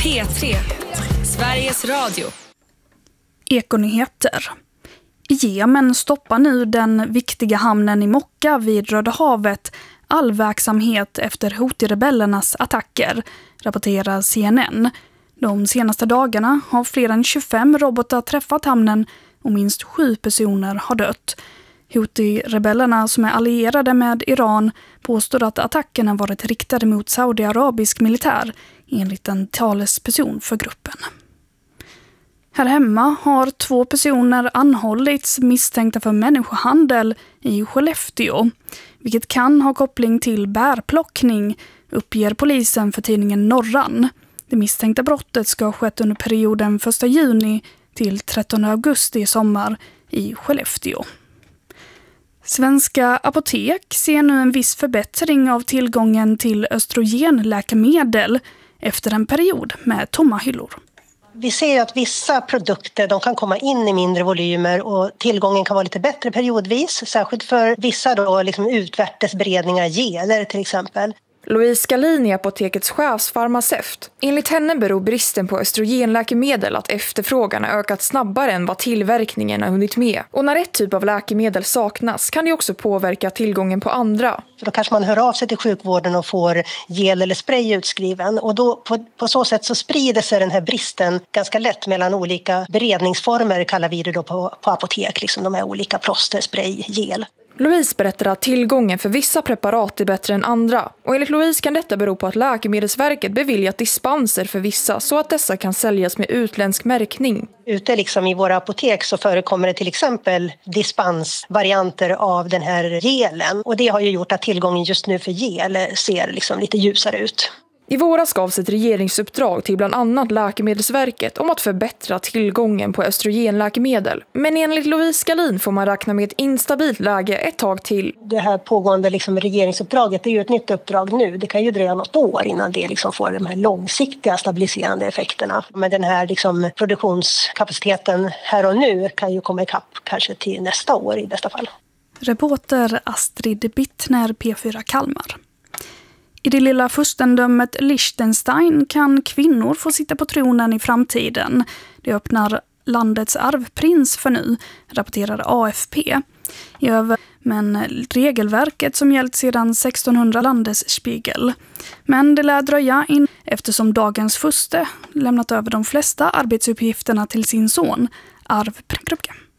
P3, Sveriges Radio. Ekonyheter. Jemen stoppar nu den viktiga hamnen i Mokka vid Röda havet all verksamhet efter Houthi-rebellernas attacker, rapporterar CNN. De senaste dagarna har fler än 25 robotar träffat hamnen och minst 7 personer har dött. Houthi-rebellerna, som är allierade med Iran, påstår att attackerna varit riktade mot saudiarabisk militär, enligt en talesperson för gruppen. Här hemma har 2 personer anhållits misstänkta för människohandel i Skellefteå, vilket kan ha koppling till bärplockning, uppger polisen för tidningen Norran. Det misstänkta brottet ska ha skett under perioden 1 juni till 13 augusti i sommar i Skellefteå. Svenska apotek ser nu en viss förbättring av tillgången till östrogenläkemedel efter en period med tomma hyllor. Vi ser att vissa produkter de kan komma in i mindre volymer och tillgången kan vara lite bättre periodvis. Särskilt för vissa då, liksom utvärtesberedningar, geler till exempel. Louise Skalin är apotekets chefsfarmaceut. Enligt henne beror bristen på östrogenläkemedel att efterfrågan har ökat snabbare än vad tillverkningen har hunnit med. Och när ett typ av läkemedel saknas kan det också påverka tillgången på andra. För då kanske man hör av sig till sjukvården och får gel eller spray utskriven. Och då, på så sätt så sprider sig den här bristen ganska lätt mellan olika beredningsformer, kallar vi det då på apotek. Liksom de här olika plåster, spray, gel. Louise berättar att tillgången för vissa preparat är bättre än andra. Och enligt Louise kan detta bero på att Läkemedelsverket beviljat dispenser för vissa så att dessa kan säljas med utländsk märkning. Ute liksom i våra apotek så förekommer det till exempel dispensvarianter av den här gelen. Och det har ju gjort att tillgången just nu för gel ser liksom lite ljusare ut. I våras gavs ett regeringsuppdrag till bland annat Läkemedelsverket om att förbättra tillgången på östrogenläkemedel. Men enligt Louise Skalin får man räkna med ett instabilt läge ett tag till. Det här pågående regeringsuppdraget är ju ett nytt uppdrag nu. Det kan ju dröja något år innan det får de här långsiktiga stabiliserande effekterna. Men den här produktionskapaciteten här och nu kan ju komma ikapp kanske till nästa år i bästa fall. Reporter Astrid Bittner, P4 Kalmar. I det lilla furstendömet Liechtenstein kan kvinnor få sitta på tronen i framtiden. Det öppnar landets arvprins för nu, rapporterar AFP. Men regelverket som gällt sedan 1600 Landesspiegel. Men det lär dröja in eftersom dagens furste lämnat över de flesta arbetsuppgifterna till sin son, arvprins.